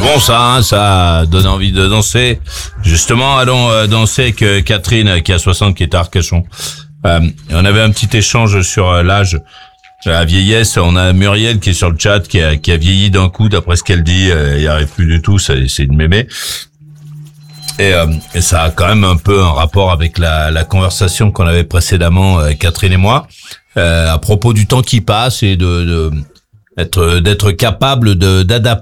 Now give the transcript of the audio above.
bon ça, hein, ça donne envie de danser. Justement, allons danser avec Catherine qui a 60, qui est à Arcachon. On avait un petit échange sur l'âge, la vieillesse. On a Muriel qui est sur le chat, qui a vieilli d'un coup, d'après ce qu'elle dit. Il n'y arrive plus du tout, c'est une mémé. Et ça a quand même un peu un rapport avec la conversation qu'on avait précédemment, Catherine et moi, à propos du temps qui passe et d'être capable d'adapter